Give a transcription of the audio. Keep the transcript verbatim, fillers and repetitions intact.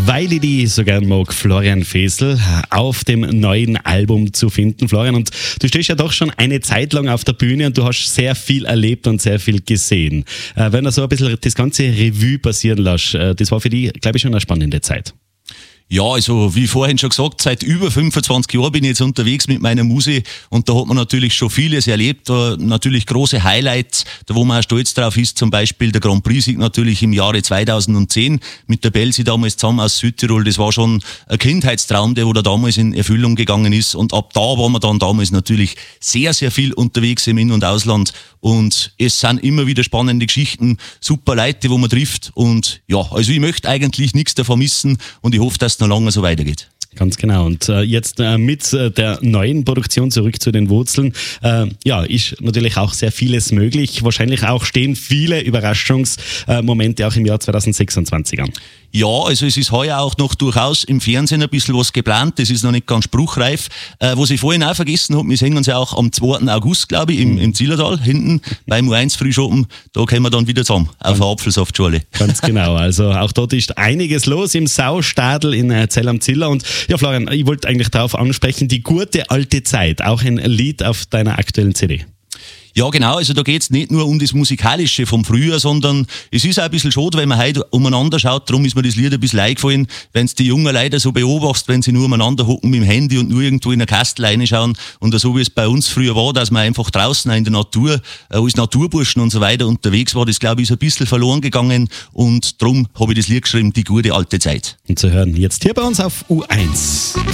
weil ich die so gern mag, Florian Fesel, auf dem neuen Album zu finden. Florian, und du stehst ja doch schon eine Zeit lang auf der Bühne und du hast sehr viel erlebt und sehr viel gesehen. Äh, wenn du so ein bisschen das ganze Revue passieren lässt, äh, das war für dich, glaube ich, schon eine spannende Zeit. Ja, also wie vorhin schon gesagt, seit über fünfundzwanzig Jahren bin ich jetzt unterwegs mit meiner Musik und da hat man natürlich schon vieles erlebt, da natürlich große Highlights, da wo man auch stolz drauf ist, zum Beispiel der Grand Prix-Sieg natürlich im Jahre zweitausendzehn mit der Belsi damals zusammen aus Südtirol, das war schon ein Kindheitstraum, der wo da damals in Erfüllung gegangen ist und ab da waren wir dann damals natürlich sehr, sehr viel unterwegs im In- und Ausland und es sind immer wieder spannende Geschichten, super Leute, wo man trifft und ja, also ich möchte eigentlich nichts davon missen und ich hoffe, dass noch lange so weitergeht. Ganz genau. Und äh, jetzt äh, mit äh, der neuen Produktion zurück zu den Wurzeln, äh, ja, ist natürlich auch sehr vieles möglich. Wahrscheinlich auch stehen viele Überraschungsmomente auch im Jahr zweitausendsechsundzwanzig an. Ja, also es ist heuer auch noch durchaus im Fernsehen ein bisschen was geplant, das ist noch nicht ganz spruchreif. Äh, was ich vorhin auch vergessen habe, wir sehen uns ja auch am zweiten August, glaube ich, im, im Zillertal, hinten beim U eins Frühschoppen, da kommen wir dann wieder zusammen, auf der Apfelsaftschorle. Ganz genau, also auch dort ist einiges los im Saustadel in äh, Zell am Ziller. Und ja, Florian, ich wollte eigentlich darauf ansprechen, die gute alte Zeit, auch ein Lied auf deiner aktuellen C D. Ja, genau, also da geht's nicht nur um das Musikalische vom Frühjahr, sondern es ist auch ein bisschen schade, wenn man heute umeinander schaut, darum ist mir das Lied ein bisschen eingefallen, wenn es die jungen Leute so beobachtest, wenn sie nur umeinander hocken mit dem Handy und nur irgendwo in eine Kastel reinschauen und so wie es bei uns früher war, dass man einfach draußen in der Natur, äh, als Naturburschen und so weiter unterwegs war, das glaube ich ist ein bisschen verloren gegangen und darum habe ich das Lied geschrieben, die gute alte Zeit. Und zu hören jetzt hier bei uns auf U eins.